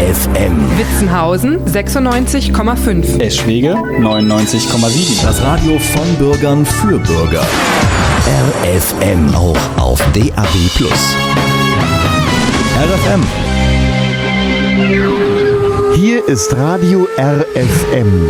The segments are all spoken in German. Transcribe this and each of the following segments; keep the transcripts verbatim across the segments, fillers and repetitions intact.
F M. Witzenhausen sechsundneunzig Komma fünf. Eschwege neunundneunzig Komma sieben. Das Radio von Bürgern für Bürger. R F M, auch auf D A B plus. R F M. Hier ist Radio R F M.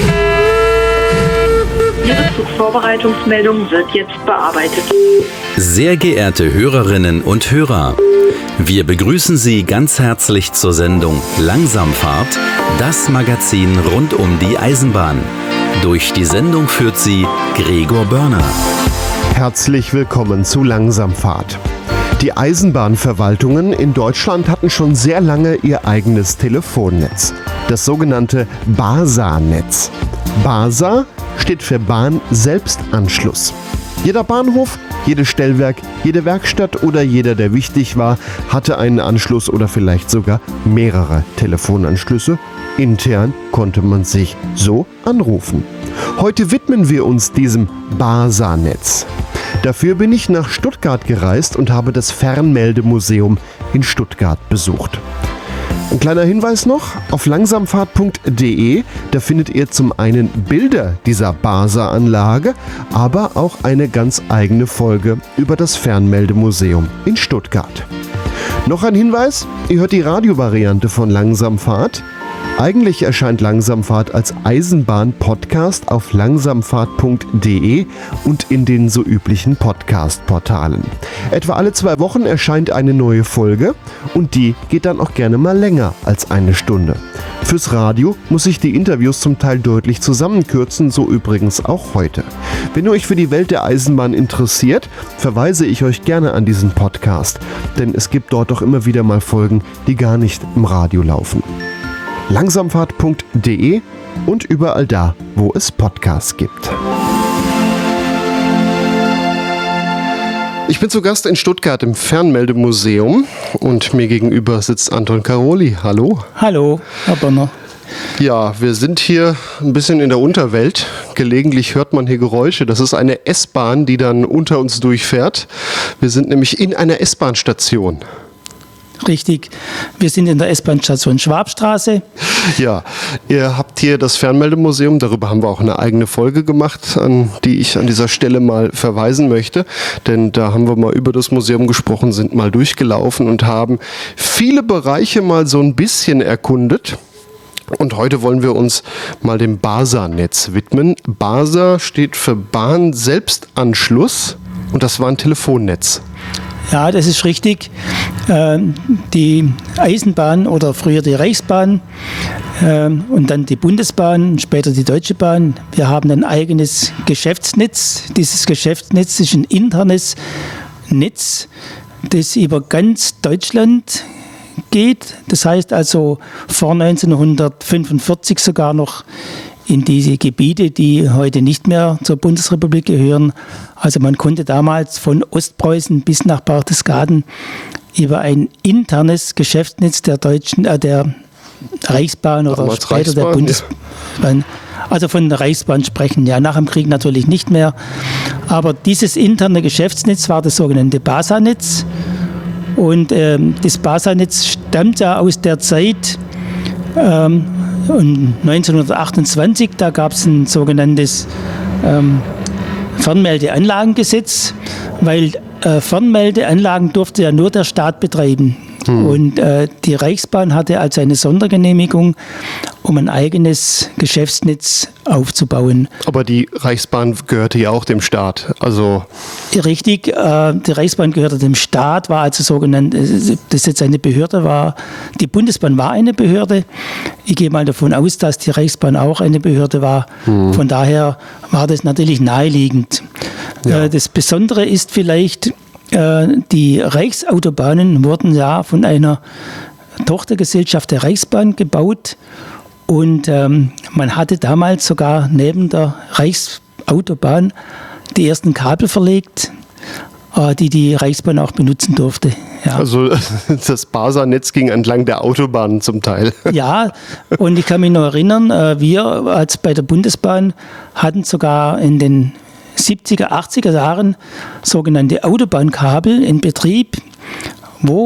Ihre Zugvorbereitungsmeldung wird jetzt bearbeitet. Sehr geehrte Hörerinnen und Hörer, wir begrüßen Sie ganz herzlich zur Sendung Langsamfahrt, das Magazin rund um die Eisenbahn. Durch die Sendung führt Sie Gregor Börner. Herzlich willkommen zu Langsamfahrt. Die Eisenbahnverwaltungen in Deutschland hatten schon sehr lange ihr eigenes Telefonnetz, das sogenannte BASA-Netz. BASA steht für Bahn-Selbstanschluss. Jeder Bahnhof, jedes Stellwerk, jede Werkstatt oder jeder, der wichtig war, hatte einen Anschluss oder vielleicht sogar mehrere Telefonanschlüsse. Intern konnte man sich so anrufen. Heute widmen wir uns diesem BASA-Netz. Dafür bin ich nach Stuttgart gereist und habe das Fernmeldemuseum in Stuttgart besucht. Ein kleiner Hinweis noch, auf langsamfahrt punkt de, da findet ihr zum einen Bilder dieser BASA-Anlage, aber auch eine ganz eigene Folge über das Fernmeldemuseum in Stuttgart. Noch ein Hinweis, ihr hört die Radiovariante von Langsamfahrt. Eigentlich erscheint Langsamfahrt als Eisenbahn-Podcast auf langsamfahrt punkt de und in den so üblichen Podcast-Portalen. Etwa alle zwei Wochen erscheint eine neue Folge und die geht dann auch gerne mal länger als eine Stunde. Fürs Radio muss ich die Interviews zum Teil deutlich zusammenkürzen, so übrigens auch heute. Wenn ihr euch für die Welt der Eisenbahn interessiert, verweise ich euch gerne an diesen Podcast, denn es gibt dort auch immer wieder mal Folgen, die gar nicht im Radio laufen. langsamfahrt punkt de und überall da, wo es Podcasts gibt. Ich bin zu Gast in Stuttgart im Fernmeldemuseum und mir gegenüber sitzt Anton Karoli. Hallo. Hallo, Herr Bonner. Ja, wir sind hier ein bisschen in der Unterwelt. Gelegentlich hört man hier Geräusche. Das ist eine S-Bahn, die dann unter uns durchfährt. Wir sind nämlich in einer S-Bahn-Station. Richtig, wir sind in der S-Bahn-Station Schwabstraße. Ja, ihr habt hier das Fernmeldemuseum, darüber haben wir auch eine eigene Folge gemacht, an die ich an dieser Stelle mal verweisen möchte, denn da haben wir mal über das Museum gesprochen, sind mal durchgelaufen und haben viele Bereiche mal so ein bisschen erkundet. Und heute wollen wir uns mal dem BASA-Netz widmen. BASA steht für Bahn-Selbstanschluss und das war ein Telefonnetz. Ja, das ist richtig. Die Eisenbahn oder früher die Reichsbahn und dann die Bundesbahn, später die Deutsche Bahn. Wir haben ein eigenes Geschäftsnetz. Dieses Geschäftsnetz ist ein internes Netz, das über ganz Deutschland geht. Das heißt also vor neunzehnhundertfünfundvierzig sogar noch in diese Gebiete, die heute nicht mehr zur Bundesrepublik gehören. Also man konnte damals von Ostpreußen bis nach Berchtesgaden über ein internes Geschäftsnetz der Deutschen, äh, der Reichsbahn oder damals später Reichsbahn, der Bundesbahn, ja. Also von der Reichsbahn sprechen, ja, nach dem Krieg natürlich nicht mehr. Aber dieses interne Geschäftsnetz war das sogenannte BASA-Netz. Und ähm, das BASA-Netz stammt ja aus der Zeit, ähm, und neunzehnhundertachtundzwanzig, da gab es ein sogenanntes ähm, Fernmeldeanlagengesetz, weil äh, Fernmeldeanlagen durfte ja nur der Staat betreiben. Hm. Und äh, die Reichsbahn hatte also eine Sondergenehmigung, um ein eigenes Geschäftsnetz aufzubauen. Aber die Reichsbahn gehörte ja auch dem Staat. Also richtig, äh, die Reichsbahn gehörte dem Staat, war also sogenannt, das jetzt eine Behörde war. Die Bundesbahn war eine Behörde. Ich gehe mal davon aus, dass die Reichsbahn auch eine Behörde war. Hm. Von daher war das natürlich naheliegend. Ja. Äh, das Besondere ist vielleicht, äh, die Reichsautobahnen wurden ja von einer Tochtergesellschaft der Reichsbahn gebaut. Und ähm, man hatte damals sogar neben der Reichsautobahn die ersten Kabel verlegt, äh, die die Reichsbahn auch benutzen durfte. Ja. Also das BASA-Netz ging entlang der Autobahnen zum Teil. Ja, und ich kann mich noch erinnern, äh, wir als bei der Bundesbahn hatten sogar in den siebziger, achtziger Jahren sogenannte Autobahnkabel in Betrieb, wo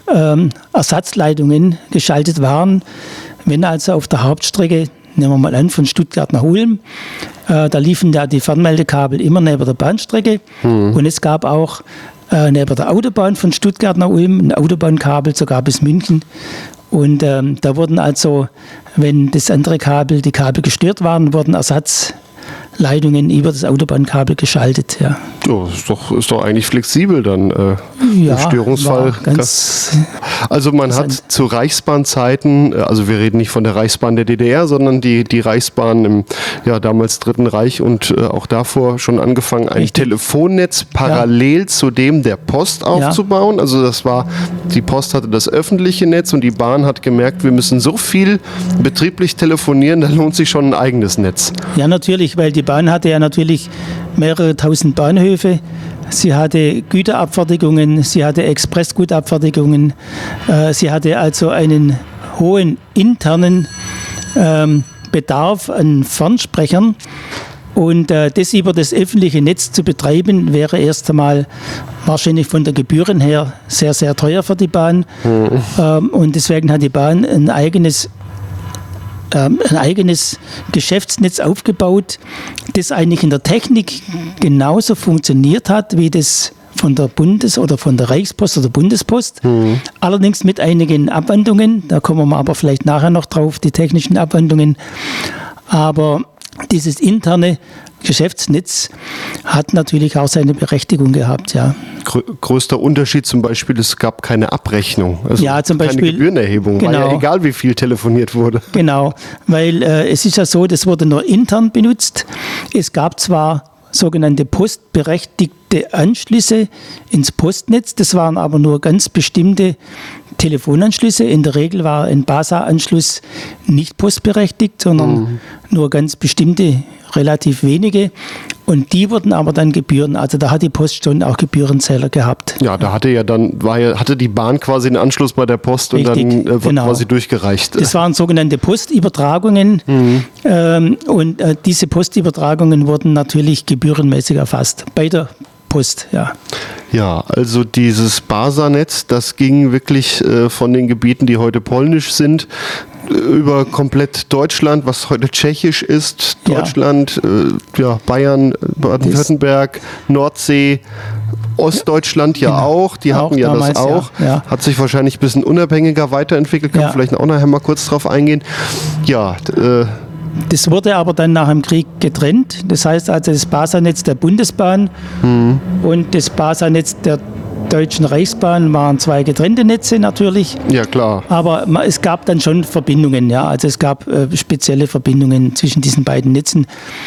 ähm, Ersatzleitungen geschaltet waren. Wenn also auf der Hauptstrecke, nehmen wir mal an, von Stuttgart nach Ulm, äh, da liefen ja die Fernmeldekabel immer neben der Bahnstrecke. Mhm. Und es gab auch äh, neben der Autobahn von Stuttgart nach Ulm ein Autobahnkabel sogar bis München. Und ähm, da wurden also, wenn das andere Kabel, die Kabel gestört waren, wurden Ersatzleitungen über das Autobahnkabel geschaltet. Ja. Oh, ist doch, ist doch eigentlich flexibel dann äh, ja, im Störungsfall. Ganz also man hat zu Reichsbahnzeiten, also wir reden nicht von der Reichsbahn der D D R, sondern die, die Reichsbahn im ja, damals Dritten Reich und äh, auch davor schon angefangen, ein Richtig. Telefonnetz parallel ja. zu dem der Post aufzubauen. Ja. Also das war, die Post hatte das öffentliche Netz und die Bahn hat gemerkt, wir müssen so viel betrieblich telefonieren, da lohnt sich schon ein eigenes Netz. Ja, natürlich, weil die Bahn hatte ja natürlich mehrere tausend Bahnhöfe. Sie hatte Güterabfertigungen, sie hatte Expressgutabfertigungen, äh, sie hatte also einen hohen internen ähm, Bedarf an Fernsprechern. Und äh, das über das öffentliche Netz zu betreiben, wäre erst einmal wahrscheinlich von der Gebühren her sehr, sehr teuer für die Bahn. Mhm. Ähm, und deswegen hat die Bahn ein eigenes ein eigenes Geschäftsnetz aufgebaut, das eigentlich in der Technik genauso funktioniert hat, wie das von der Bundes- oder von der Reichspost oder Bundespost. Mhm. Allerdings mit einigen Abwandlungen, da kommen wir aber vielleicht nachher noch drauf, die technischen Abwandlungen. Aber dieses interne Geschäftsnetz hat natürlich auch seine Berechtigung gehabt, ja. Größter Unterschied zum Beispiel, es gab keine Abrechnung, also ja, zum Beispiel, keine Gebührenerhebung, genau. War ja egal, wie viel telefoniert wurde. Genau, weil äh, es ist ja so, das wurde nur intern benutzt. Es gab zwar sogenannte postberechtigte Anschlüsse ins Postnetz, das waren aber nur ganz bestimmte Telefonanschlüsse. In der Regel war ein B A S A-Anschluss nicht postberechtigt, sondern mhm. nur ganz bestimmte, relativ wenige. Und die wurden aber dann Gebühren, also da hat die Post schon auch Gebührenzähler gehabt. Ja, da hatte ja dann, war ja, hatte die Bahn quasi einen Anschluss bei der Post. Richtig, und dann äh, genau. quasi durchgereicht. Das waren sogenannte Postübertragungen mhm. ähm, und äh, diese Postübertragungen wurden natürlich gebührenmäßig erfasst bei der Post, ja. Ja, also dieses B A S A-Netz, das ging wirklich äh, von den Gebieten, die heute polnisch sind, über komplett Deutschland, was heute tschechisch ist, Deutschland, ja, äh, ja Bayern, Baden-Württemberg, Nordsee, Ostdeutschland ja genau. auch, die hatten auch ja damals, das auch, ja. Ja. Hat sich wahrscheinlich ein bisschen unabhängiger weiterentwickelt, können wir ja. vielleicht auch nachher mal kurz drauf eingehen. Ja, äh, das wurde aber dann nach dem Krieg getrennt. Das heißt also das B A S A-Netz der Bundesbahn mhm. und das B A S A-Netz der Deutschen Reichsbahn waren zwei getrennte Netze natürlich. Ja, klar. Aber es gab dann schon Verbindungen, ja. Also es gab äh, spezielle Verbindungen zwischen diesen beiden Netzen.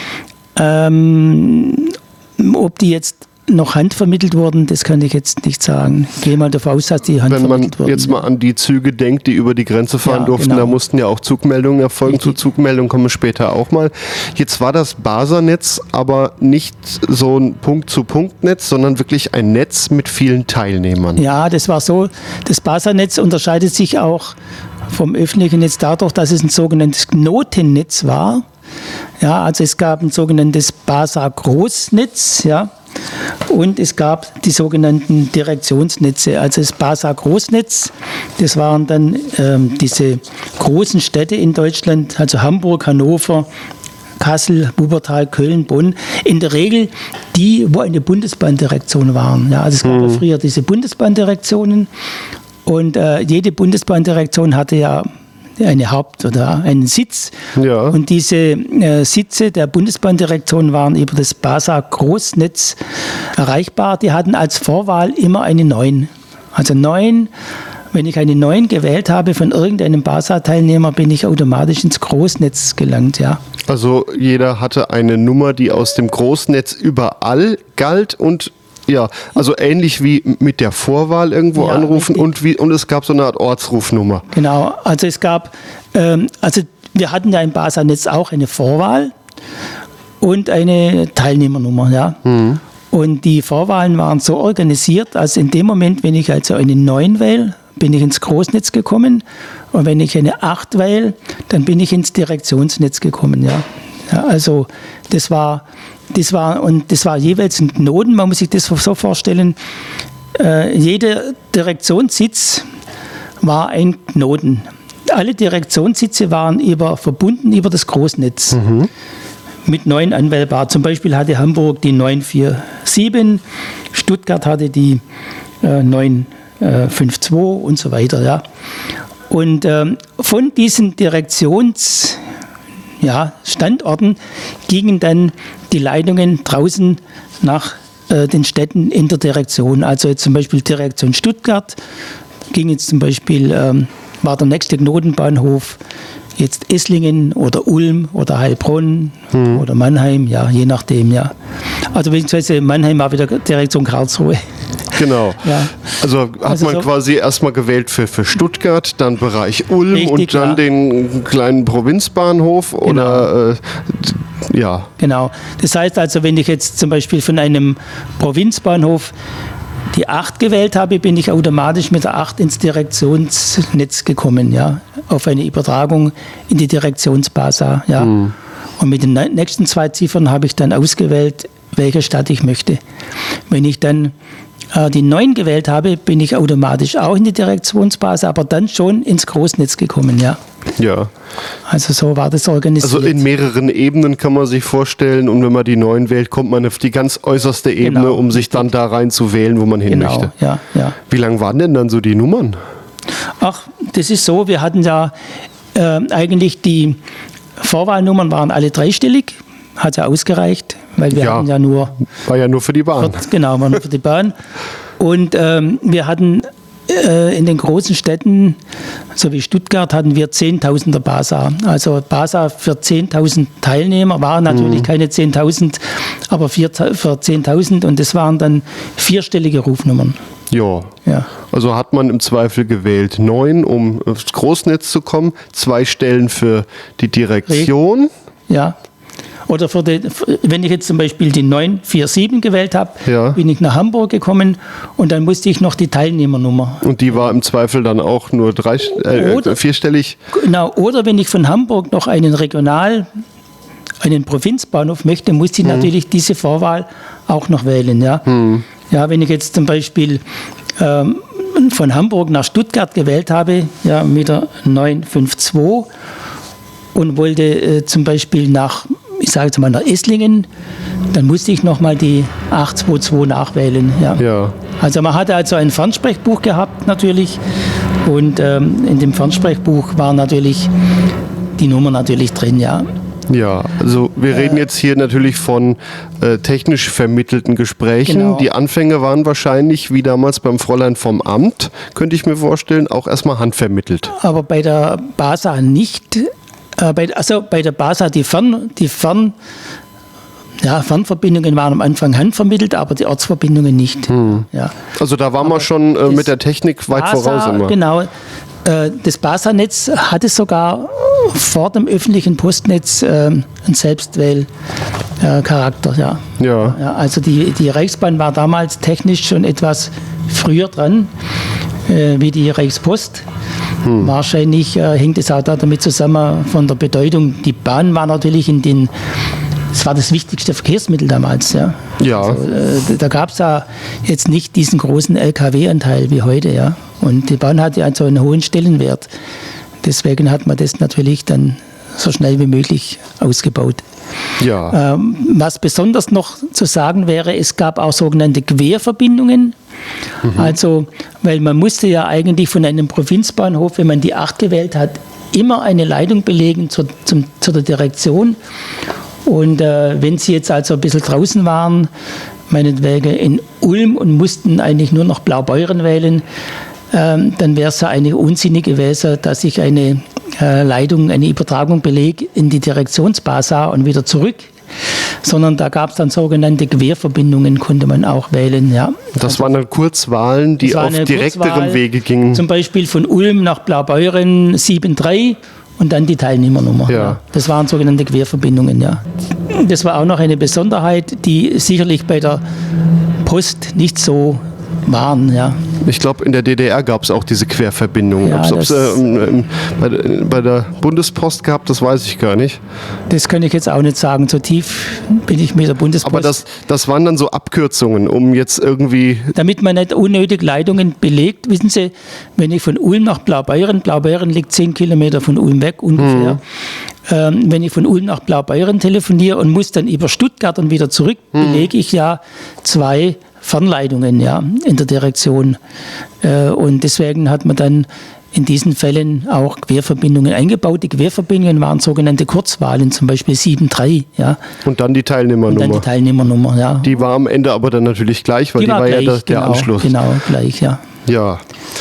Ähm, ob die jetzt noch handvermittelt wurden, das kann ich jetzt nicht sagen. Ich gehe mal davon aus, dass die handvermittelt wurden. Wenn man jetzt mal an die Züge denkt, die über die Grenze fahren ja, durften, genau. Da mussten ja auch Zugmeldungen erfolgen. Richtig. Zu Zugmeldungen kommen wir später auch mal. Jetzt war das B A S A-Netz aber nicht so ein Punkt-zu-Punkt-Netz, sondern wirklich ein Netz mit vielen Teilnehmern. Ja, das war so. Das B A S A-Netz unterscheidet sich auch vom öffentlichen Netz dadurch, dass es ein sogenanntes Knotennetz war. Ja, also es gab ein sogenanntes B A S A-Großnetz, ja. Und es gab die sogenannten Direktionsnetze, also das B A S A-Großnetz, das waren dann ähm, diese großen Städte in Deutschland, also Hamburg, Hannover, Kassel, Wuppertal, Köln, Bonn, in der Regel die, wo eine Bundesbahndirektion waren. Ja, also es gab mhm. ja früher diese Bundesbahndirektionen und äh, jede Bundesbahndirektion hatte ja eine Haupt- oder einen Sitz. Ja. Und diese äh, Sitze der Bundesbahndirektion waren über das B A S A-Großnetz erreichbar. Die hatten als Vorwahl immer eine neun. Also neun, wenn ich eine neun gewählt habe von irgendeinem B A S A-Teilnehmer, bin ich automatisch ins Großnetz gelangt, ja. Also jeder hatte eine Nummer, die aus dem Großnetz überall galt und ja, also ähnlich wie mit der Vorwahl irgendwo ja, anrufen und, wie, und es gab so eine Art Ortsrufnummer. Genau, also es gab, ähm, also wir hatten ja im B A S A-Netz auch eine Vorwahl und eine Teilnehmernummer, ja. Mhm. Und die Vorwahlen waren so organisiert, also in dem Moment, wenn ich also eine neun wähle, bin ich ins Großnetz gekommen und wenn ich eine acht wähle, dann bin ich ins Direktionsnetz gekommen, ja. Ja, also das war, das war und das war jeweils ein Knoten. Man muss sich das so vorstellen: äh, Jeder Direktionssitz war ein Knoten. Alle Direktionssitze waren über, verbunden über das Großnetz. Mhm. Mit neun anwählbar. Zum Beispiel hatte Hamburg die neun vier sieben, Stuttgart hatte die äh, neun fünf zwei und so weiter. Ja. Und ähm, von diesen Direktionsstandorten ja, Standorten gingen dann die Leitungen draußen nach äh, den Städten in der Direktion. Also jetzt zum Beispiel Direktion Stuttgart ging jetzt zum Beispiel, ähm, war der nächste Knotenbahnhof jetzt Esslingen oder Ulm oder Heilbronn hm. oder Mannheim, ja, je nachdem, ja. Also beziehungsweise Mannheim war wieder Direktion Karlsruhe. Genau. Ja. Also hat also man so quasi erstmal gewählt für, für Stuttgart, dann Bereich Ulm Richtig, und dann ja. den kleinen Provinzbahnhof oder genau. äh, ja. Genau. Das heißt also, wenn ich jetzt zum Beispiel von einem Provinzbahnhof die acht gewählt habe, bin ich automatisch mit der acht ins Direktionsnetz gekommen, ja, auf eine Übertragung in die Direktionsbasa, ja. Mhm. Und mit den nächsten zwei Ziffern habe ich dann ausgewählt, welche Stadt ich möchte. Wenn ich dann äh, die neun gewählt habe, bin ich automatisch auch in die Direktionsbasa, aber dann schon ins Großnetz gekommen, ja. Ja. Also so war das organisiert. Also in mehreren Ebenen kann man sich vorstellen, und wenn man die neun wählt, kommt man auf die ganz äußerste Ebene, genau. um sich dann da rein zu wählen, wo man hin genau. möchte. Ja, ja. Wie lang waren denn dann so die Nummern? Ach, das ist so, wir hatten ja äh, eigentlich die Vorwahlnummern waren alle dreistellig, hat ja ausgereicht, weil wir ja, hatten ja nur... War ja nur für die Bahn. Für, genau, war nur für die Bahn. Und ähm, wir hatten äh, in den großen Städten, so wie Stuttgart, hatten wir zehntausender Basa. Also Basa für zehntausend Teilnehmer, waren natürlich mhm. keine zehntausend, aber für zehntausend, und das waren dann vierstellige Rufnummern. Ja. ja, also hat man im Zweifel gewählt neun, um aufs Großnetz zu kommen, zwei Stellen für die Direktion. Ja, oder für die, wenn ich jetzt zum Beispiel die neun vier sieben gewählt habe, ja. bin ich nach Hamburg gekommen und dann musste ich noch die Teilnehmernummer. Und die war im Zweifel dann auch nur drei, äh, oder, vierstellig? Genau, oder wenn ich von Hamburg noch einen Regional, einen Provinzbahnhof möchte, musste ich hm. natürlich diese Vorwahl auch noch wählen. Ja. Hm. Ja, wenn ich jetzt zum Beispiel ähm, von Hamburg nach Stuttgart gewählt habe, ja, mit der neun fünf zwei und wollte äh, zum Beispiel nach, ich sage jetzt mal nach Esslingen, dann musste ich nochmal die acht zwei zwei nachwählen. Ja. Ja. Also man hatte also ein Fernsprechbuch gehabt natürlich und ähm, in dem Fernsprechbuch war natürlich die Nummer natürlich drin, ja. Ja, also wir reden jetzt hier natürlich von äh, technisch vermittelten Gesprächen. Genau. Die Anfänge waren wahrscheinlich, wie damals beim Fräulein vom Amt, könnte ich mir vorstellen, auch erstmal handvermittelt. Aber bei der Basa nicht. Äh, bei, also bei der Basa die Fern, die Fern, ja, Fernverbindungen waren am Anfang handvermittelt, aber die Ortsverbindungen nicht. Hm. Ja. Also da waren wir schon äh, mit der Technik weit Basa, voraus immer. Genau. Das Basa-Netz hatte sogar vor dem öffentlichen Postnetz äh, einen Selbstwähl-Charakter. Äh, ja. Ja. Ja, also die, die Reichsbahn war damals technisch schon etwas früher dran, äh, wie die Reichspost. Hm. Wahrscheinlich äh, hängt es auch damit zusammen von der Bedeutung. Die Bahn war natürlich in den, das war das wichtigste Verkehrsmittel damals. Ja. Ja. Also, äh, da gab es ja jetzt nicht diesen großen L K W-Anteil wie heute. Ja. Und die Bahn hatte also einen hohen Stellenwert. Deswegen hat man das natürlich dann so schnell wie möglich ausgebaut. Ja. Ähm, was besonders noch zu sagen wäre, es gab auch sogenannte Querverbindungen. Mhm. Also, weil man musste ja eigentlich von einem Provinzbahnhof, wenn man die acht gewählt hat, immer eine Leitung belegen zur, zum, zu der Direktion. Und äh, wenn Sie jetzt also ein bisschen draußen waren, meinetwegen in Ulm und mussten eigentlich nur noch Blaubeuren wählen, ähm, dann wäre es ja eigentlich unsinnig gewesen, dass ich eine äh, Leitung, eine Übertragung belege in die Direktionsbasa und wieder zurück. Sondern da gab es dann sogenannte Querverbindungen, konnte man auch wählen. Ja. Das also, waren dann Kurzwahlen, die auf direkterem Kurzwahl, Wege gingen. Zum Beispiel von Ulm nach Blaubeuren sieben drei und dann die Teilnehmernummer. Ja. Ja. Das waren sogenannte Querverbindungen. Ja. Das war auch noch eine Besonderheit, die sicherlich bei der Post nicht so waren. Ja. Ich glaube, in der D D R gab es auch diese Querverbindungen. Ja, Ob es äh, ähm, bei, bei der Bundespost gab, das weiß ich gar nicht. Das kann ich jetzt auch nicht sagen. So tief bin ich mit der Bundespost. Aber das, das waren dann so Abkürzungen, um jetzt irgendwie... Damit man nicht unnötig Leitungen belegt. Wissen Sie, wenn ich von Ulm nach Blaubeuren, Blaubeuren liegt zehn Kilometer von Ulm weg ungefähr, mhm. ähm, wenn ich von Ulm nach Blaubeuren telefoniere und muss dann über Stuttgart und wieder zurück, mhm. belege ich ja zwei Fernleitungen, ja, in der Direktion. Äh, und deswegen hat man dann in diesen Fällen auch Querverbindungen eingebaut. Die Querverbindungen waren sogenannte Kurzwahlen, zum Beispiel sieben drei. Ja. Und dann die Teilnehmernummer. Und dann die Teilnehmernummer, ja. Die war am Ende aber dann natürlich gleich, weil die, die war, war gleich, ja der, der genau, Anschluss. Genau, gleich, ja. Ja.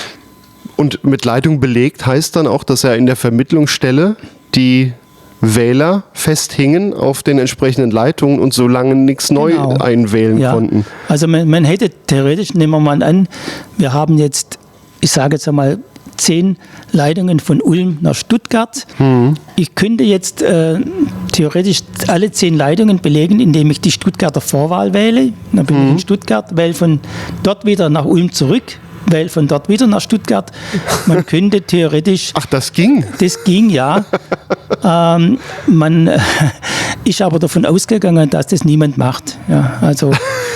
Und mit Leitung belegt heißt dann auch, dass er in der Vermittlungsstelle die Wähler festhingen auf den entsprechenden Leitungen und so lange nichts neu genau. einwählen ja. konnten. Also man, man hätte theoretisch, nehmen wir mal an, wir haben jetzt, ich sage jetzt einmal, zehn Leitungen von Ulm nach Stuttgart. Mhm. Ich könnte jetzt äh, theoretisch alle zehn Leitungen belegen, indem ich die Stuttgarter Vorwahl wähle. Dann bin mhm. ich in Stuttgart, wähle von dort wieder nach Ulm zurück, wähle von dort wieder nach Stuttgart. Man könnte theoretisch... Ach, das ging? Das ging, ja. ähm, man äh, ist aber davon ausgegangen, dass das niemand macht. Ja, also...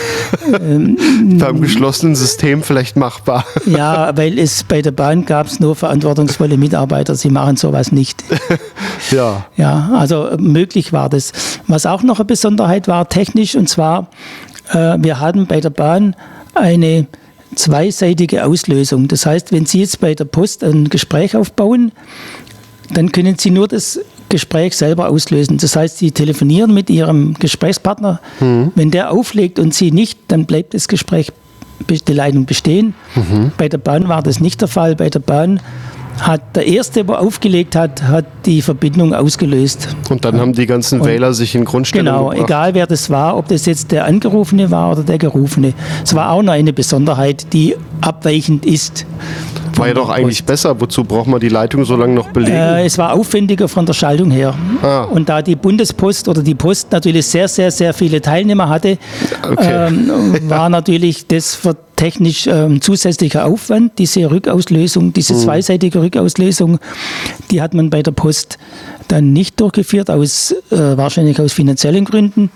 Ähm, Beim geschlossenen System vielleicht machbar. Ja, weil es bei der Bahn gab es nur verantwortungsvolle Mitarbeiter, sie machen sowas nicht. Ja. Ja, also möglich war das. Was auch noch eine Besonderheit war, technisch, und zwar, äh, wir hatten bei der Bahn eine zweiseitige Auslösung. Das heißt, wenn Sie jetzt bei der Post ein Gespräch aufbauen, dann können Sie nur das Gespräch selber auslösen. Das heißt, Sie telefonieren mit Ihrem Gesprächspartner. Mhm. Wenn der auflegt und Sie nicht, dann bleibt das Gespräch, die Leitung bestehen. Mhm. Bei der Bahn war das nicht der Fall. Bei der Bahn hat der Erste, der aufgelegt hat, hat die Verbindung ausgelöst. Und dann haben die ganzen und Wähler sich in Grundstellung Genau, gebracht. Egal wer das war, ob das jetzt der Angerufene war oder der Gerufene. Es war auch noch eine Besonderheit, die abweichend ist. War ja doch eigentlich besser. Wozu braucht man die Leitung so lange noch belegen? Äh, es war aufwendiger von der Schaltung her. Ah. Und da die Bundespost oder die Post natürlich sehr, sehr, sehr viele Teilnehmer hatte, okay. ähm, war natürlich das für technisch ähm, zusätzlicher Aufwand. Diese Rückauslösung, diese mhm. zweiseitige Rückauslösung, die hat man bei der Post dann nicht durchgeführt, aus, äh, wahrscheinlich aus finanziellen Gründen.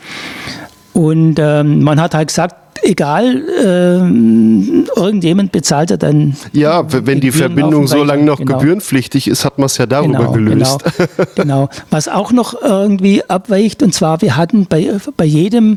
Und ähm, man hat halt gesagt, egal, äh, irgendjemand bezahlt ja dann. Ja, wenn die, die Verbindung so lange noch genau. gebührenpflichtig ist, hat man es ja darüber genau, gelöst. Genau, genau. Was auch noch irgendwie abweicht, und zwar, wir hatten bei, bei jedem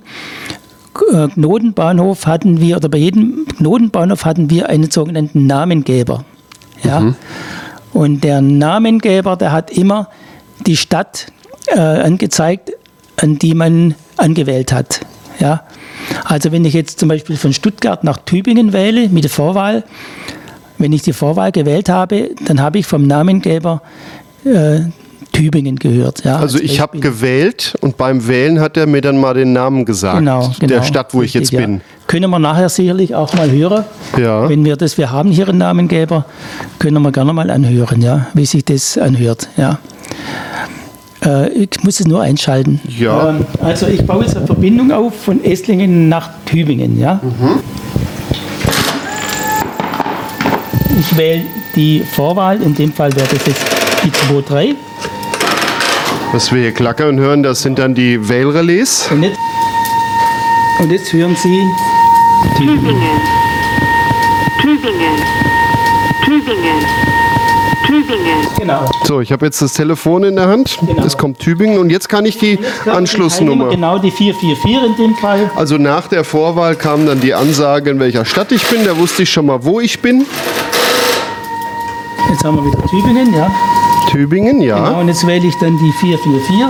Knotenbahnhof hatten wir, oder bei jedem Knotenbahnhof hatten wir einen sogenannten Namengeber. Ja? Mhm. Und der Namengeber, der hat immer die Stadt äh, angezeigt, an die man angewählt hat. Ja? Also wenn ich jetzt zum Beispiel von Stuttgart nach Tübingen wähle mit der Vorwahl, wenn ich die Vorwahl gewählt habe, dann habe ich vom Namengeber äh, Tübingen gehört. Ja, also ich habe gewählt und beim Wählen hat er mir dann mal den Namen gesagt, genau, genau, der Stadt, wo richtig, ich jetzt bin. Ja. Können wir nachher sicherlich auch mal hören, ja. wenn wir das, wir haben hier einen Namengeber, können wir gerne mal anhören, ja, wie sich das anhört. Ja. Äh, ich muss es nur einschalten. Ja. Ähm, also ich baue jetzt eine Verbindung auf von Esslingen nach Tübingen. Ja. Mhm. Ich wähle die Vorwahl, in dem Fall wäre das jetzt die zwei drei. Was wir hier klackern hören, das sind dann die Wählrelais. Und jetzt, und jetzt hören Sie Tübingen. Tübingen. Tübingen. Tübingen. Genau. So, ich habe jetzt das Telefon in der Hand. Genau. Es kommt Tübingen und jetzt kann ich die Anschlussnummer. Die genau, die vier vier vier in dem Fall. Also nach der Vorwahl kam dann die Ansage, in welcher Stadt ich bin. Da wusste ich schon mal, wo ich bin. Jetzt haben wir wieder Tübingen, ja. Tübingen, ja. Genau, und jetzt wähle ich dann die vier vier vier.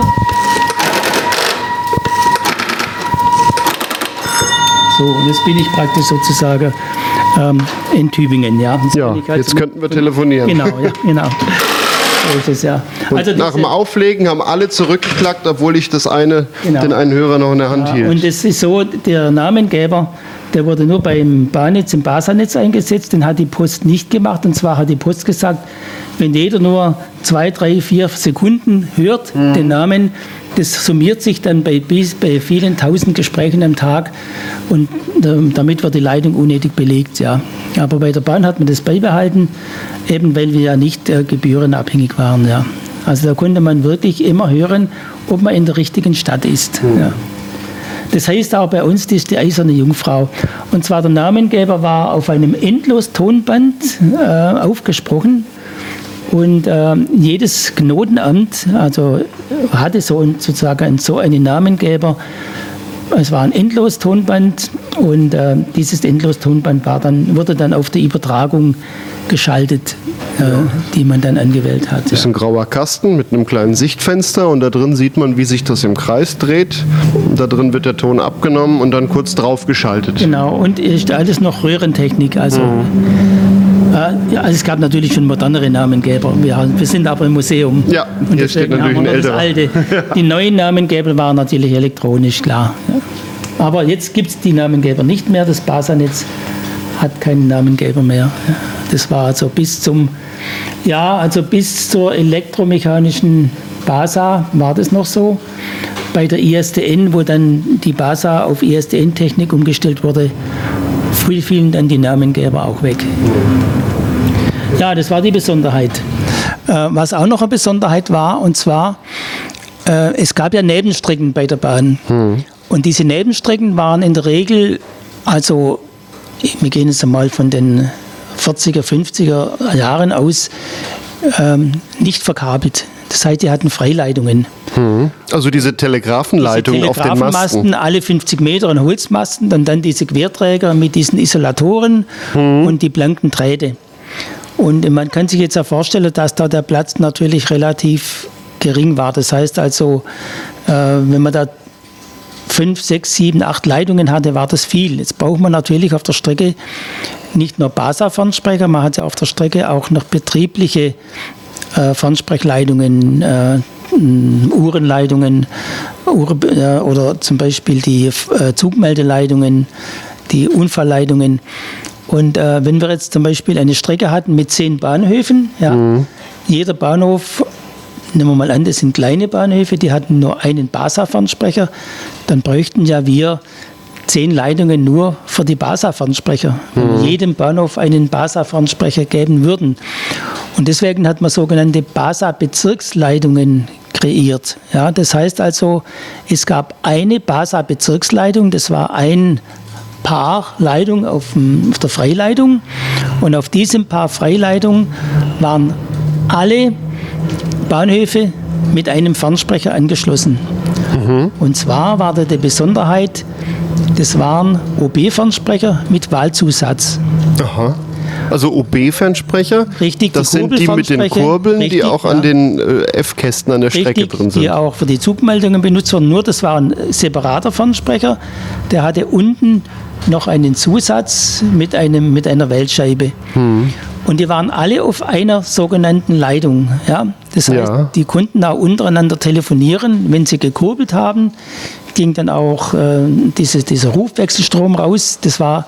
So, und jetzt bin ich praktisch sozusagen ähm, in Tübingen, ja. Jetzt, ja, halt jetzt könnten wir telefonieren. Genau, ja, genau. So ist es, ja. Also nach dem Auflegen haben alle zurückgeklackt, obwohl ich das eine, genau. den einen Hörer noch in der Hand ja, hielt. Und es ist so, der Namengeber, Der wurde nur beim Bahnnetz, im Basernetz eingesetzt, den hat die Post nicht gemacht. Und zwar hat die Post gesagt, wenn jeder nur zwei, drei, vier Sekunden hört, mhm. den Namen, das summiert sich dann bei, bei vielen tausend Gesprächen am Tag und damit wird die Leitung unnötig belegt. Ja. Aber bei der Bahn hat man das beibehalten, eben weil wir ja nicht äh, gebührenabhängig waren. Ja. Also da konnte man wirklich immer hören, ob man in der richtigen Stadt ist. Mhm. Ja. Das heißt auch bei uns, das ist die eiserne Jungfrau. Und zwar der Namengeber war auf einem Endlos-Tonband äh, aufgesprochen. Und äh, jedes Knotenamt also, hatte so, sozusagen so einen Namengeber. Es war ein Endlos-Tonband und äh, dieses Endlos-Tonband war dann, wurde dann auf die Übertragung geschaltet, äh, die man dann angewählt hat. Das ist ein grauer Kasten mit einem kleinen Sichtfenster und da drin sieht man, wie sich das im Kreis dreht. Und da drin wird der Ton abgenommen und dann kurz drauf geschaltet. Genau, und ist alles noch Röhrentechnik. Also, mhm. äh, also es gab natürlich schon modernere Namengeber. Wir, wir sind aber im Museum. Ja, und hier steht natürlich ein älterer. Alte. Die neuen Namengeber waren natürlich elektronisch, klar. Ja. Aber jetzt gibt es die Namengeber nicht mehr. Das Basernetz hat keinen Namengeber mehr. Das war also bis zum, ja, also bis zur elektromechanischen Basa war das noch so. Bei der I S D N, wo dann die Basa auf I S D N-Technik umgestellt wurde, fielen dann die Namengeber auch weg. Ja, das war die Besonderheit. Äh, was auch noch eine Besonderheit war, und zwar, äh, es gab ja Nebenstrecken bei der Bahn. Hm. Und diese Nebenstrecken waren in der Regel, also wir gehen jetzt einmal von den vierziger, fünfziger Jahren aus, ähm, nicht verkabelt. Das heißt, die hatten Freileitungen. Hm. Also diese Telegrafenleitungen diese auf den Masten. Alle fünfzig Meter ein Holzmasten, und dann diese Querträger mit diesen Isolatoren hm. und die blanken Drähte. Und man kann sich jetzt ja vorstellen, dass da der Platz natürlich relativ gering war. Das heißt also, äh, wenn man da fünf, sechs, sieben, acht Leitungen hatte, war das viel. Jetzt braucht man natürlich auf der Strecke nicht nur Basa-Fernsprecher, man hat ja auf der Strecke auch noch betriebliche äh, Fernsprechlleitungen, äh, Uhrenleitungen Uhr, äh, oder zum Beispiel die äh, Zugmeldeleitungen, die Unfallleitungen. Und äh, wenn wir jetzt zum Beispiel eine Strecke hatten mit zehn Bahnhöfen, ja, mhm. jeder Bahnhof, nehmen wir mal an, das sind kleine Bahnhöfe, die hatten nur einen Basa-Fernsprecher, dann bräuchten ja wir zehn Leitungen nur für die Basa-Fernsprecher, wenn wir jedem Bahnhof einen Basa-Fernsprecher geben würden. Und deswegen hat man sogenannte Basa-Bezirksleitungen kreiert. Ja, das heißt also, es gab eine Basa-Bezirksleitung, das war ein Paar Leitung auf, dem, auf der Freileitung, und auf diesem Paar Freileitung waren alle Bahnhöfe mit einem Fernsprecher angeschlossen. Mhm. Und zwar war da die Besonderheit, das waren O B-Fernsprecher mit Wahlzusatz. Aha. Also O B-Fernsprecher? Richtig, das sind die mit den Kurbeln, richtig, die auch ja. an den äh, F-Kästen an der Richtig, Strecke drin sind. Die auch für die Zugmeldungen benutzt wurden. Nur das war ein separater Fernsprecher. Der hatte unten noch einen Zusatz mit, einem, mit einer Wählscheibe. Hm. Und die waren alle auf einer sogenannten Leitung. Ja? Das heißt, ja. die konnten auch untereinander telefonieren. Wenn sie gekurbelt haben, ging dann auch äh, diese, dieser Rufwechselstrom raus. Das war,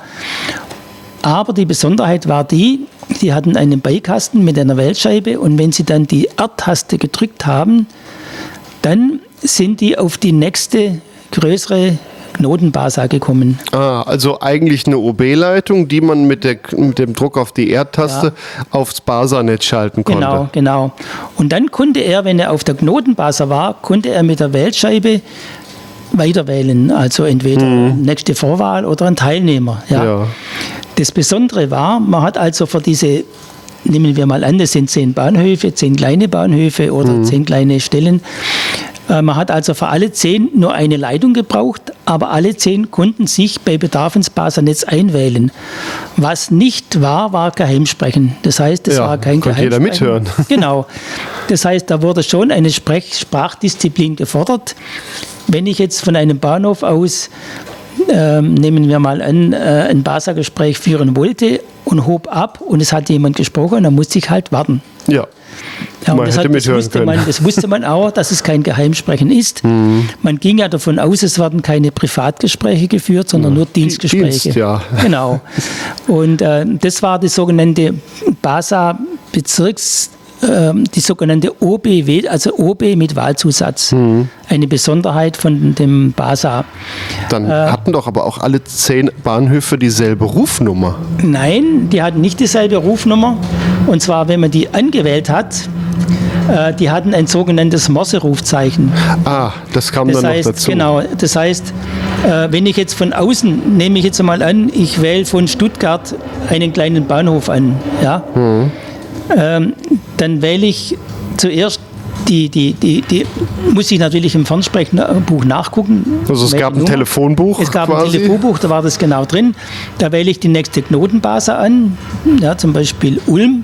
aber die Besonderheit war die, die hatten einen Beikasten mit einer Wählscheibe, und wenn sie dann die R-Taste gedrückt haben, dann sind die auf die nächste größere Knotenbasa gekommen. Ah, also eigentlich eine O B-Leitung, die man mit, der, mit dem Druck auf die R-Taste ja. aufs Basernetz schalten konnte. Genau, genau. Und dann konnte er, wenn er auf der Knotenbasa war, konnte er mit der Wählscheibe weiterwählen. Also entweder hm. nächste Vorwahl oder ein Teilnehmer. Ja. Ja. Das Besondere war, man hat also für diese, nehmen wir mal an, das sind zehn Bahnhöfe, zehn kleine Bahnhöfe oder hm. zehn kleine Stellen. Man hat also für alle zehn nur eine Leitung gebraucht, aber alle zehn konnten sich bei Bedarf ins Basernetz einwählen. Was nicht war, war Geheimsprechen. Das heißt, es ja, war kein Geheimsprechen. Jeder mithören. Genau. Das heißt, da wurde schon eine Sprech- Sprachdisziplin gefordert. Wenn ich jetzt von einem Bahnhof aus, äh, nehmen wir mal an, äh, ein Basa-Gespräch führen wollte und hob ab und es hat jemand gesprochen, dann musste ich halt warten. Ja. Ja, und Man das, hätte hat, das, mithören wusste können. man, das wusste man auch, dass es kein Geheimsprechen ist. Mhm. Man ging ja davon aus, es werden keine Privatgespräche geführt, sondern nur Dienstgespräche. Dienst, ja. Genau. Und äh, das war die sogenannte B A S A-Bezirks, äh, die sogenannte O B W, also O B mit Wahlzusatz. Mhm. Eine Besonderheit von dem B A S A. Dann Äh, hatten doch aber auch alle zehn Bahnhöfe dieselbe Rufnummer. Nein, die hatten nicht dieselbe Rufnummer. Und zwar, wenn man die angewählt hat, äh, die hatten ein sogenanntes Morse-Rufzeichen. Ah, das kam Das dann heißt, noch dazu. genau, das heißt, äh, wenn ich jetzt von außen, nehme ich jetzt mal an, ich wähle von Stuttgart einen kleinen Bahnhof an, ja, Mhm. ähm, dann wähle ich zuerst die, die, die, die, muss ich natürlich im Fernsprechbuch nachgucken. Also es welche gab ein Nummer. Telefonbuch Es gab quasi. ein Telefonbuch, da war das genau drin. Da wähle ich die nächste Knotenbase an, ja, zum Beispiel Ulm.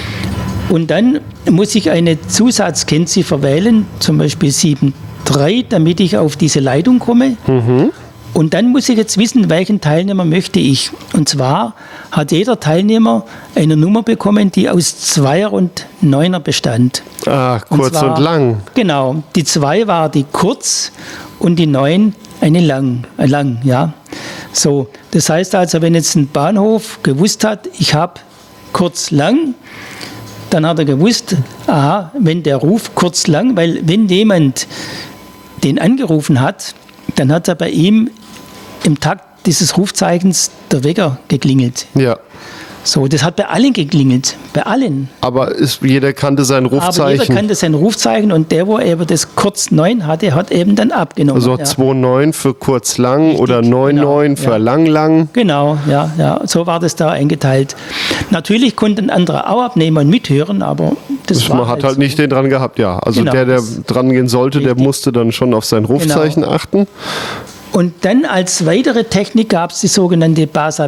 Und dann muss ich eine Zusatzkennziffer wählen, zum Beispiel sieben drei, damit ich auf diese Leitung komme. Und dann muss ich jetzt wissen, welchen Teilnehmer möchte ich. Und zwar hat jeder Teilnehmer eine Nummer bekommen, die aus Zweier und Neuner bestand. Ah, kurz und, zwar- lang. Genau. Die zwei war die kurz und die neun eine lang. Äh, lang, ja. So, das heißt also, wenn jetzt ein Bahnhof gewusst hat, ich habe kurz lang, dann hat er gewusst, aha, wenn der Ruf kurz lang, weil wenn jemand den angerufen hat, dann hat er bei ihm im Takt dieses Rufzeichens der Wecker geklingelt. Ja. So, das hat bei allen geklingelt, bei allen. Aber ist, jeder kannte sein Aber Rufzeichen. jeder kannte sein Rufzeichen und der, wo eben das kurz neun hatte, hat eben dann abgenommen. also ja. zwei neun für kurz lang Richtig, oder neun neun genau, für ja. lang lang. Genau, ja, ja, so war das da eingeteilt. Natürlich konnten andere auch abnehmen und mithören, aber das Das war man hat halt so. nicht den dran gehabt, ja. Also Genau, der, der das- dran gehen sollte, der Richtig. musste dann schon auf sein Rufzeichen Genau. achten. Und dann als weitere Technik gab es die sogenannte B A S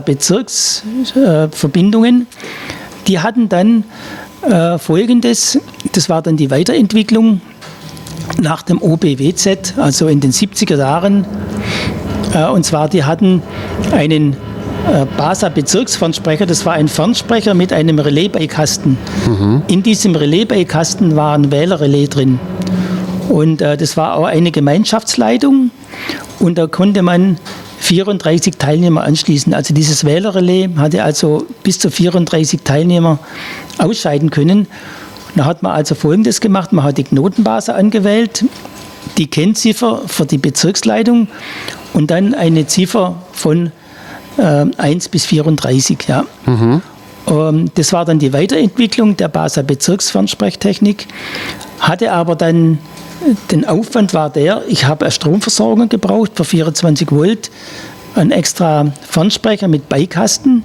A-Bezirksverbindungen. Die hatten dann äh, Folgendes, das war dann die Weiterentwicklung nach dem O B W Z, also in den siebziger Jahren. Äh, und zwar, die hatten einen äh, B A S A-Bezirksfernsprecher, das war ein Fernsprecher mit einem Relaisbeikasten. In diesem Relaisbeikasten war ein Wählerrelais drin. Und äh, das war auch eine Gemeinschaftsleitung und da konnte man vierunddreißig Teilnehmer anschließen. Also dieses Wählerrelais hatte also bis zu vierunddreißig Teilnehmer ausscheiden können. Da hat man also Folgendes gemacht, man hat die Knotenbase angewählt, die Kennziffer für die Bezirksleitung und dann eine Ziffer von äh, eins bis vierunddreißig. Ja. Ähm, das war dann die Weiterentwicklung der B A S A-Bezirksfernsprechtechnik, hatte aber dann den Aufwand war der, ich habe eine Stromversorgung gebraucht für vierundzwanzig Volt, einen extra Fernsprecher mit Beikasten,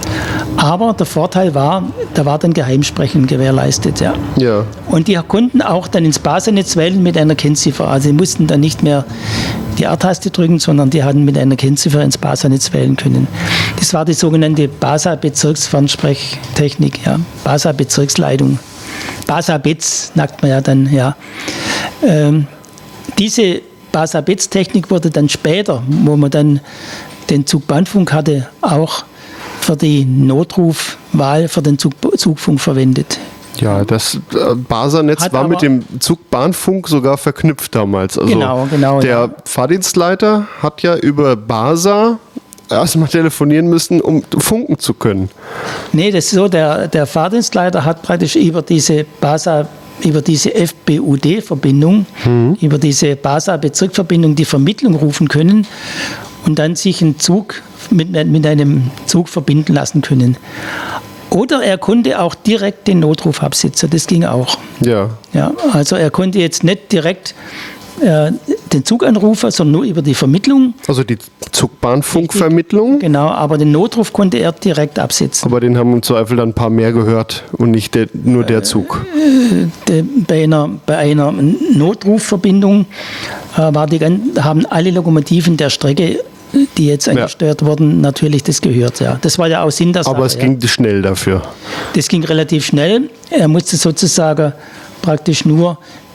aber der Vorteil war, da war dann Geheimsprechen gewährleistet. Ja. Ja. Und die konnten auch dann ins B A S A-Netz wählen mit einer Kennziffer. Also sie mussten dann nicht mehr die R-Taste drücken, sondern die hatten mit einer Kennziffer ins B A S A-Netz wählen können. Das war die sogenannte B A S A-Bezirksfernsprechtechnik, ja. B A S A-Bezirksleitung. B A S A-Betz, sagt man ja dann, ja. Ähm, diese B A S A-Betz-Technik wurde dann später, wo man dann den Zugbahnfunk hatte, auch für die Notrufwahl für den Zug, Zugfunk verwendet. Ja, das äh, B A S A-Netz Hat war mit aber- dem Zugbahnfunk sogar verknüpft damals. Also Genau, genau, Der ja. Fahrdienstleiter hat ja über B A S A erstmal telefonieren müssen, um funken zu können. Nee, das ist so, der, der Fahrdienstleiter hat praktisch über diese B A S A, über diese F B U D-Verbindung, über diese B A S A-Bezirksverbindung die Vermittlung rufen können und dann sich einen Zug mit, mit einem Zug verbinden lassen können. Oder er konnte auch direkt den Notruf absetzen, das ging auch. Ja. Ja, also er konnte jetzt nicht direkt äh, den Zug anrufen, sondern nur über die Vermittlung. Also die Zugbahnfunkvermittlung. Genau, aber den Notruf konnte er direkt absetzen. Aber den haben im Zweifel dann ein paar mehr gehört und nicht der, nur der Zug. De- Bei einer, bei einer Notrufverbindung äh, war die, gan- haben alle Lokomotiven der Strecke, die jetzt angesteuert wurden, natürlich das gehört. Ja. Das war ja auch Sinn der Sache. Aber es ja. ging schnell dafür. Das ging relativ schnell. Er musste sozusagen praktisch nur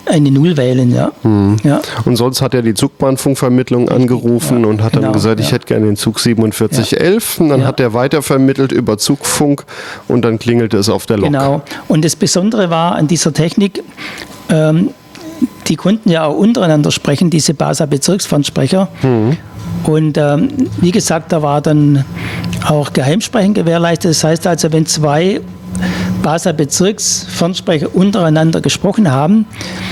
eine Null wählen, ja. Hm. ja. Und sonst hat er die Zugbahnfunkvermittlung angerufen ja, und hat genau, dann gesagt, ich ja. hätte gerne den Zug siebenundvierzig elf. Und dann Ja. hat er weitervermittelt über Zugfunk und dann klingelte es auf der Lok. Genau. Und das Besondere war an dieser Technik, ähm, die konnten ja auch untereinander sprechen, diese B A S A-Bezirksfernsprecher. Mhm. Und ähm, wie gesagt, da war dann auch Geheimsprechen gewährleistet. Das heißt also, wenn zwei B A S A-Bezirksfernsprecher untereinander gesprochen haben,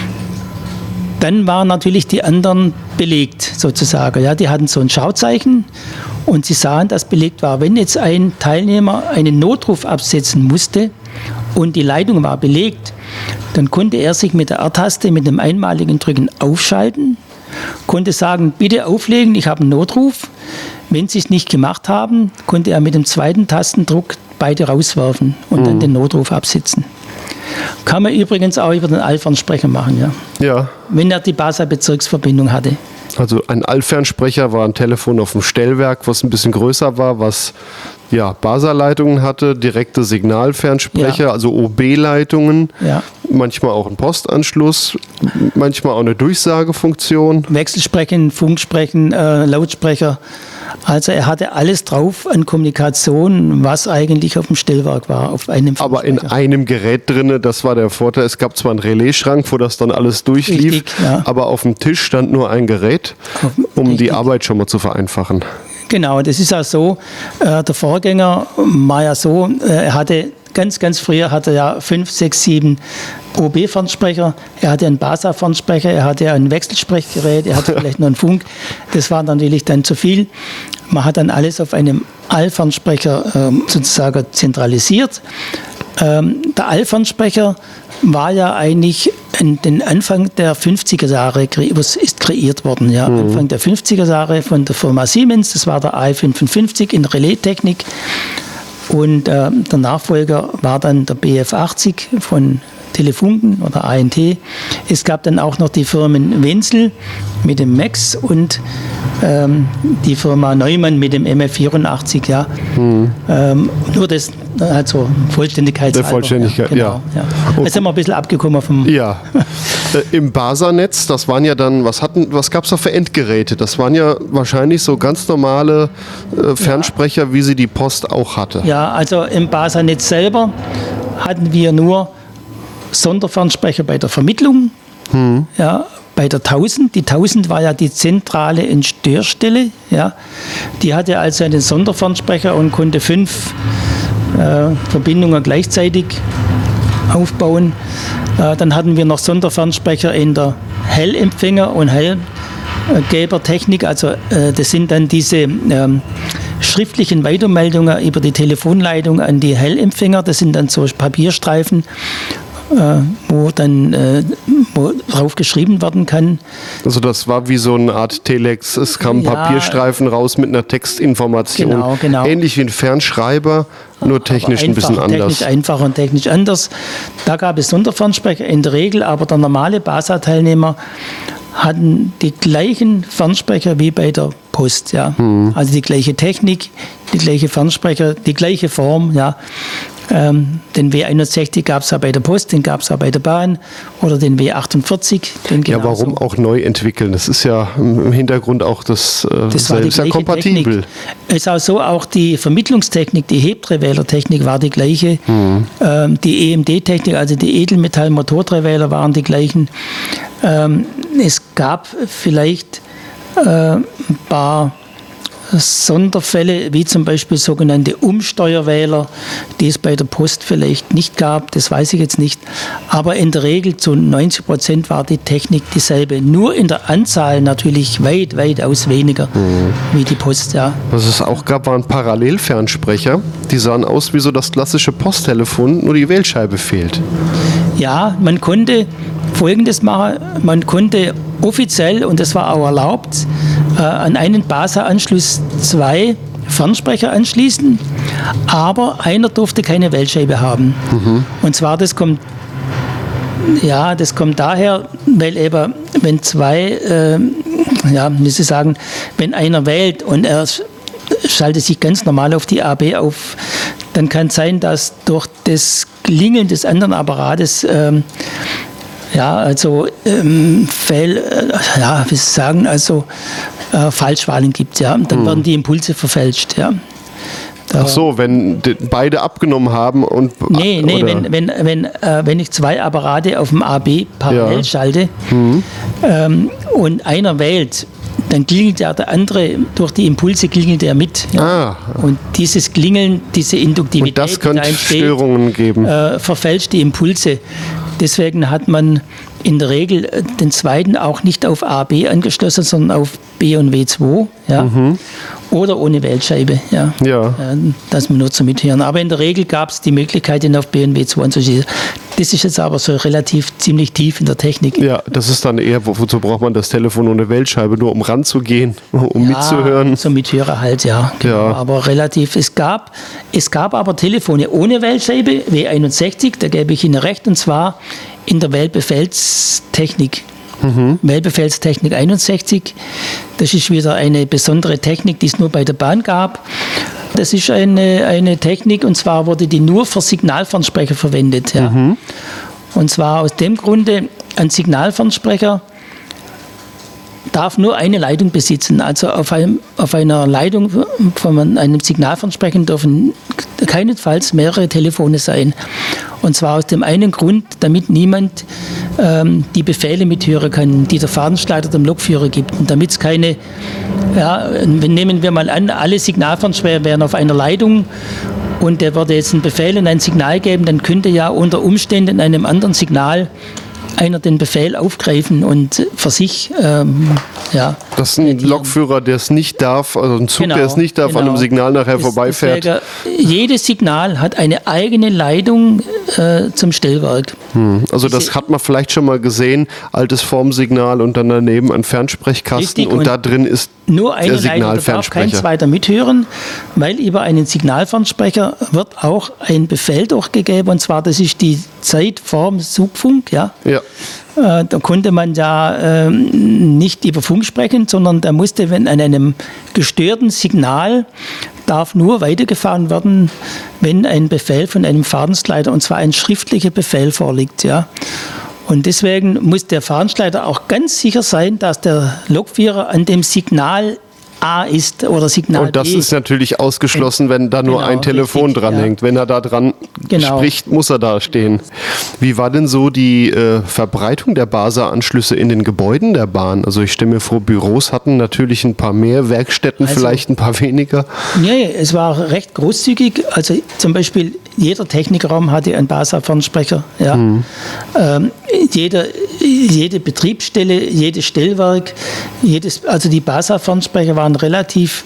dann waren natürlich die anderen belegt, sozusagen. Ja, die hatten so ein Schauzeichen und sie sahen, dass belegt war. Wenn jetzt ein Teilnehmer einen Notruf absetzen musste und die Leitung war belegt, dann konnte er sich mit der R-Taste, mit dem einmaligen Drücken aufschalten, konnte sagen, bitte auflegen, ich habe einen Notruf. Wenn sie es nicht gemacht haben, konnte er mit dem zweiten Tastendruck beide rauswerfen und mhm. dann den Notruf absetzen. Kann man übrigens auch über den Allfernsprecher machen, ja. Ja. Wenn er die B A S A-Bezirksverbindung hatte. Also ein Allfernsprecher war ein Telefon auf dem Stellwerk, was ein bisschen größer war, was ja, B A S A-Leitungen hatte, direkte Signalfernsprecher, Ja. also O B-Leitungen, Ja. manchmal auch ein Postanschluss, manchmal auch eine Durchsagefunktion. Wechselsprechen, Funksprechen, äh, Lautsprecher. Also er hatte alles drauf an Kommunikation, was eigentlich auf dem Stellwerk war, auf einem Aber in Funksprecher. einem Gerät drinne, das war der Vorteil. Es gab zwar einen Relaisschrank, wo das dann alles durchlief, Richtig, ja. aber auf dem Tisch stand nur ein Gerät, um Richtig. die Arbeit schon mal zu vereinfachen. Genau, das ist auch so. Äh, der Vorgänger war ja so, äh, er hatte ganz, ganz früher hatte er ja fünf, sechs, sieben O B-Fernsprecher, er hatte einen B A S A-Fernsprecher, er hatte ein Wechselsprechgerät, er hatte vielleicht noch einen Funk. Das war natürlich dann zu viel. Man hat dann alles auf einem Allfernsprecher ähm, sozusagen zentralisiert. Ähm, der Allfernsprecher war ja eigentlich in den Anfang der fünfziger Jahre kre- ist kreiert worden. Ja. Mhm. Anfang der fünfziger Jahre von der Firma Siemens, das war der A E fünfundfünfzig in Relaistechnik. Und äh, der Nachfolger war dann der B F achtzig von Telefunken oder A N T. Es gab dann auch noch die Firmen Wenzel mit dem Max und ähm, die Firma Neumann mit dem M F vierundachtzig. Ja. Mhm. Ähm, nur das, also Vollständigkeitshalber. Der Vollständigkeit, ja. Genau, ja. ja. Jetzt sind wir ein bisschen abgekommen vom... Ja, äh, im B A S A-Netz, das waren ja dann, was hatten, was gab es da für Endgeräte? Das waren ja wahrscheinlich so ganz normale äh, Fernsprecher, ja. wie sie die Post auch hatte. Ja, also im B A S A-Netz selber hatten wir nur Sonderfernsprecher bei der Vermittlung, hm. ja, bei der tausend. Die tausend war ja die zentrale Entstörstelle. Ja. Die hatte also einen Sonderfernsprecher und konnte fünf äh, Verbindungen gleichzeitig aufbauen. Äh, dann hatten wir noch Sonderfernsprecher in der Hellempfänger- und Hellgebertechnik. Also äh, das sind dann diese ähm, schriftlichen Weitermeldungen über die Telefonleitung an die Hellempfänger. Das sind dann so Papierstreifen, wo dann äh, wo drauf geschrieben werden kann. Also das war wie so eine Art Telex. Es kam ein Ja. Papierstreifen raus mit einer Textinformation. Genau, genau. Ähnlich wie ein Fernschreiber, nur technisch ein bisschen anders. Technisch einfacher und technisch anders. Da gab es Sonderfernsprecher in der Regel, aber der normale B A S A-Teilnehmer hatten die gleichen Fernsprecher wie bei der Post. Ja. Hm. Also die gleiche Technik, die gleiche Fernsprecher, die gleiche Form. Ja. Ähm, den W einundsechzig gab es ja bei der Post, den gab es ja bei der Bahn oder den W achtundvierzig. Den ja, warum auch neu entwickeln? Das ist ja im Hintergrund auch das, äh, das war die ist ja gleiche kompatibel. Technik. Es ist auch so, auch die Vermittlungstechnik, die Hebdrehwählertechnik war die gleiche. Mhm. Ähm, die E M D-Technik, also die Edelmetall-Motordrehwähler waren die gleichen. Ähm, es gab vielleicht äh, ein paar Sonderfälle, wie zum Beispiel sogenannte Umsteuerwähler, die es bei der Post vielleicht nicht gab, das weiß ich jetzt nicht. Aber in der Regel zu neunzig Prozent war die Technik dieselbe. Nur in der Anzahl natürlich weit, weitaus weniger mhm. wie die Post. Ja. Was es auch gab, waren Parallelfernsprecher. Die sahen aus wie so das klassische Posttelefon, nur die Wählscheibe fehlt. Ja, man konnte Folgendes machen, man konnte offiziell, und das war auch erlaubt, äh, an einen B A S A-Anschluss zwei Fernsprecher anschließen, aber einer durfte keine Wählscheibe haben. Mhm. Und zwar, das kommt, ja, das kommt daher, weil eben, wenn zwei, äh, ja, muss ich sagen, wenn einer wählt und er schaltet sich ganz normal auf die A B auf, dann kann es sein, dass durch das Klingeln des anderen Apparates ähm, Ja, also ähm, Fehl, äh, ja, wie Sie sagen, also äh, Falschwahlen gibt, ja. Dann Mhm. werden die Impulse verfälscht, ja. Da, Ach so, wenn die, beide abgenommen haben und... Nee, nee, oder- wenn, wenn, wenn, äh, wenn ich zwei Apparate auf dem A B parallel Ja. schalte ähm, und einer wählt, dann klingelt ja der andere, durch die Impulse klingelt er mit. Ja. Ah. Und dieses Klingeln, diese Induktivität, Und das die könnte da entsteht, Störungen geben. äh, verfälscht die Impulse. Deswegen hat man in der Regel äh, den zweiten auch nicht auf A B angeschlossen, sondern auf B und W zwei. Ja. Oder ohne Wählscheibe. Ja. Ja. Äh, Das nur zum Mithören. Aber in der Regel gab es die Möglichkeit, den auf B und W zwei anzuschließen. Das ist jetzt aber so relativ ziemlich tief in der Technik. Ja, das ist dann eher, wo- wozu braucht man das Telefon ohne Wählscheibe? Nur um ranzugehen, um mitzuhören. So Mithörer halt, ja. Genau. Ja. Aber relativ, es gab, es gab aber Telefone ohne Wählscheibe, W einundsechzig, da gebe ich Ihnen recht, und zwar in der Wählbefehlstechnik. Wählbefehlstechnik einundsechzig, das ist wieder eine besondere Technik, die es nur bei der Bahn gab. Das ist eine, eine Technik, und zwar wurde die nur für Signalfernsprecher verwendet. Ja. Und zwar aus dem Grunde, ein Signalfernsprecher darf nur eine Leitung besitzen. Also auf, einem, auf einer Leitung von einem Signalfernsprecher dürfen keinesfalls mehrere Telefone sein. Und zwar aus dem einen Grund, damit niemand ähm, die Befehle mithören kann, die der Fahrdienstleiter dem Lokführer gibt. Und damit es keine, ja, nehmen wir mal an, alle Signalfernsprecher wären auf einer Leitung und der würde jetzt einen Befehl und ein Signal geben, dann könnte ja unter Umständen in einem anderen Signal einer den Befehl aufgreifen und für sich, ähm, ja. Das ist ein Lokführer, der es nicht darf, also ein Zug, Genau, der es nicht darf, an einem genau. Signal nachher Das- vorbeifährt. Deswegen, jedes Signal hat eine eigene Leitung äh, zum Stellwerk. Hm. Also das hat man vielleicht schon mal gesehen, altes Formsignal und dann daneben ein Fernsprechkasten Richtig, und, und da drin ist Nur eine der Leitung, da darf kein Signalfernsprecher. zweiter mithören, weil über einen Signalfernsprecher wird auch ein Befehl durchgegeben, und zwar das ist die Zeit vorm Zugfunk, ja. Ja. Äh, Da konnte man ja ähm, nicht über Funk sprechen, sondern da musste, wenn an einem gestörten Signal darf nur weitergefahren werden, wenn ein Befehl von einem Fahrdienstleiter, und zwar ein schriftlicher Befehl vorliegt. Ja. Und deswegen muss der Fahrdienstleiter auch ganz sicher sein, dass der Lokführer an dem Signal A ist oder Signal Und das B. ist natürlich ausgeschlossen, wenn da nur Genau, ein Telefon richtig, dranhängt. Wenn er da dran Genau. spricht, muss er da stehen. Wie war denn so die äh, Verbreitung der B A S A-Anschlüsse in den Gebäuden der Bahn? Also ich stelle mir vor, Büros hatten natürlich ein paar mehr, Werkstätten Also- vielleicht ein paar weniger. Nee, es war recht großzügig. Also zum Beispiel jeder Technikraum hatte einen B A S A-Fernsprecher. Ja. Ähm, jeder, jede Betriebsstelle, jedes Stellwerk, jedes, also die B A S A-Fernsprecher waren relativ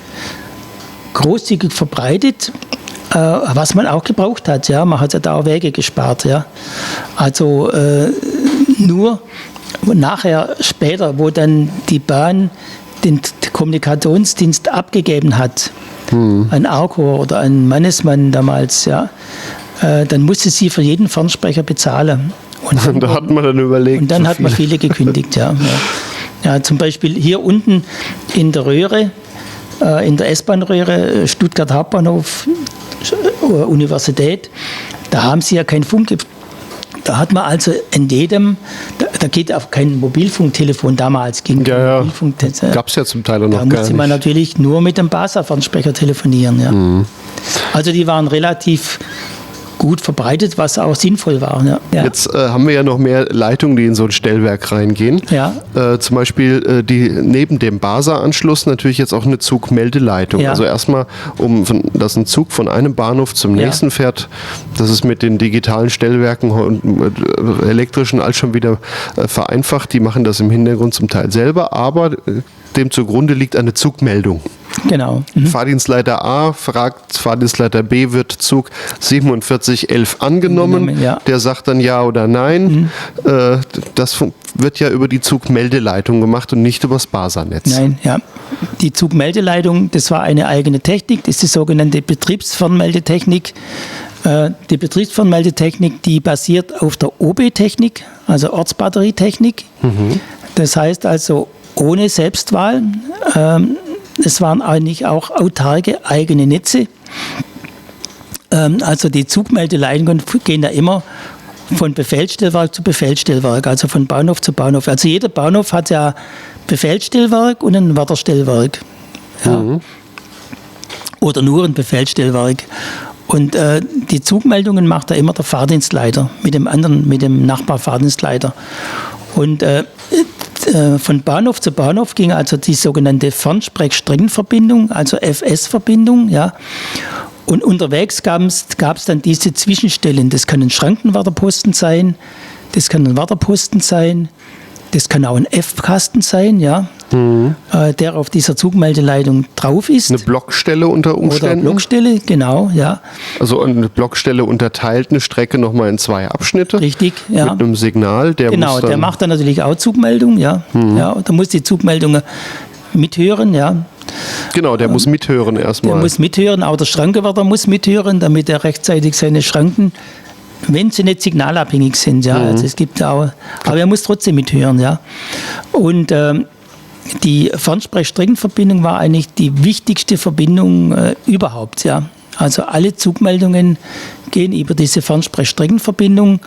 großzügig verbreitet, äh, was man auch gebraucht hat. Ja. Man hat ja da auch Wege gespart. Ja. Also äh, nur nachher, später, wo dann die Bahn den Kommunikationsdienst abgegeben hat, an Arcor oder an Mannesmann damals, ja, äh, dann musste sie für jeden Fernsprecher bezahlen. Und dann, Da hat man dann überlegt. und dann so hat man viele. viele gekündigt. Ja. Ja. Ja, zum Beispiel hier unten in der Röhre, äh, in der S-Bahn-Röhre, äh, Stuttgart Hauptbahnhof, äh, Universität, da haben sie ja kein Funk. Da hat man also in jedem, da, da geht auch kein Mobilfunktelefon damals, ging kein Ja, ja. Mobilfunk. Gab es ja zum Teil auch Da noch gar musste man nicht. natürlich nur mit dem B A S A-Fernsprecher telefonieren. Ja. Mhm. Also die waren relativ gut verbreitet, was auch sinnvoll war. Ja. Ja. Jetzt äh, haben wir ja noch mehr Leitungen, die in so ein Stellwerk reingehen. Ja. Äh, zum Beispiel äh, die neben dem B A S A-Anschluss natürlich jetzt auch eine Zugmeldeleitung. Ja. Also erstmal, um von, dass ein Zug von einem Bahnhof zum Ja. nächsten fährt, das ist mit den digitalen Stellwerken und äh, elektrischen all schon wieder äh, vereinfacht. Die machen das im Hintergrund zum Teil selber, aber äh, dem zugrunde liegt eine Zugmeldung. Genau. Mhm. Fahrdienstleiter A fragt Fahrdienstleiter B, wird Zug siebenundvierzig elf angenommen. Angenommen, ja. Der sagt dann ja oder nein. Äh, das fun- wird ja über die Zugmeldeleitung gemacht und nicht übers B A S A-Netz. Nein, ja. Die Zugmeldeleitung, das war eine eigene Technik, das ist die sogenannte Betriebsfernmeldetechnik. Äh, Die Betriebsfernmeldetechnik, die basiert auf der O B-Technik, also Ortsbatterietechnik. Das heißt also ohne Selbstwahl. Ähm, Es waren eigentlich auch autarke eigene Netze. Ähm, Also die Zugmeldeleitungen gehen da immer von Befehlsstellwerk zu Befehlsstellwerk, also von Bahnhof zu Bahnhof. Also jeder Bahnhof hat ja Befehlsstellwerk und ein Wärterstellwerk. Ja. Mhm. Oder nur ein Befehlsstellwerk. Und äh, die Zugmeldungen macht da immer der Fahrdienstleiter mit dem anderen, mit dem Nachbarfahrdienstleiter. Und äh, äh, von Bahnhof zu Bahnhof ging also die sogenannte Fernsprechstreckenverbindung, also F S-Verbindung, ja. Und unterwegs gab es dann diese Zwischenstellen. Das kann ein Schrankenwärterposten sein, das kann ein Wärterposten sein, das kann auch ein F-Kasten sein, ja, mhm. äh, der auf dieser Zugmeldeleitung drauf ist. Eine Blockstelle unter Umständen? Oder eine Blockstelle, genau, ja. Also eine Blockstelle unterteilt eine Strecke nochmal in zwei Abschnitte. Richtig, ja. Mit einem Signal, der Genau, muss dann der macht dann natürlich auch Zugmeldung, ja. Mhm. Ja, da muss die Zugmeldung mithören, ja. Genau, der ähm, muss mithören erstmal. Der muss mithören, auch der Schrankenwärter muss mithören, damit er rechtzeitig seine Schranken, wenn sie nicht signalabhängig sind, ja. Mhm. Also es gibt auch, aber er muss trotzdem mithören, ja. Und ähm, die Fernsprechstreckenverbindung war eigentlich die wichtigste Verbindung äh, überhaupt, ja. Also alle Zugmeldungen gehen über diese Fernsprechstreckenverbindung.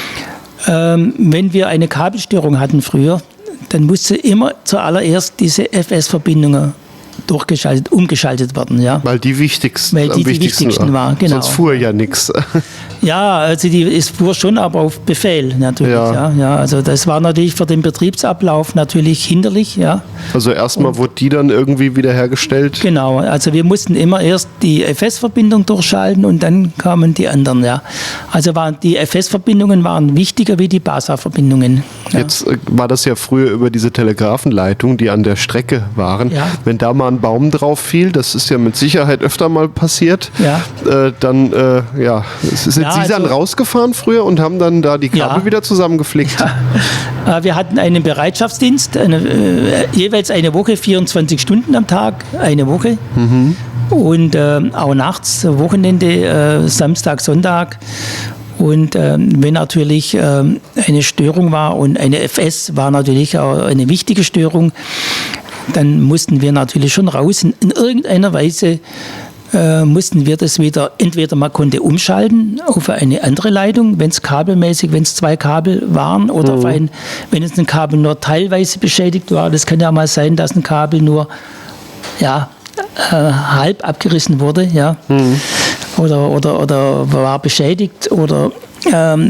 Ähm, wenn wir eine Kabelstörung hatten früher, dann musste immer zuallererst diese F S-Verbindungen durchgeschaltet, umgeschaltet werden, ja. Weil die wichtigsten, Weil die, die wichtigsten waren, genau. Sonst fuhr ja nichts. Ja, also die, es fuhr schon, aber auf Befehl natürlich, ja. Ja, ja. Also das war natürlich für den Betriebsablauf natürlich hinderlich, ja. Also erstmal wurde die dann irgendwie wiederhergestellt? Genau, also wir mussten immer erst die F S-Verbindung durchschalten und dann kamen die anderen, ja. Also waren die F S-Verbindungen waren wichtiger wie die B A S A-Verbindungen. Ja. Jetzt äh, war das ja früher über diese Telegrafenleitungen, die an der Strecke waren. Ja. Wenn da mal ein Baum drauf fiel, das ist ja mit Sicherheit öfter mal passiert, ja. äh, dann äh, ja, sind ja, Sie also, dann rausgefahren früher und haben dann da die Kabel ja. wieder zusammengeflickt? Ja. Wir hatten einen Bereitschaftsdienst, eine, äh, jeweils eine Woche, vierundzwanzig Stunden am Tag, eine Woche. Mhm. Und äh, auch nachts, Wochenende, äh, Samstag, Sonntag. Und äh, wenn natürlich äh, eine Störung war und eine F S war natürlich auch eine wichtige Störung, dann mussten wir natürlich schon raus. In, in irgendeiner Weise äh, mussten wir das wieder, entweder man konnte umschalten auf eine andere Leitung, wenn es kabelmäßig, wenn es zwei Kabel waren, oder mhm. auf ein, wenn es ein Kabel nur teilweise beschädigt war. Das kann ja mal sein, dass ein Kabel nur ja, äh, halb abgerissen wurde, ja. Mhm. Oder, oder, oder war beschädigt oder ähm,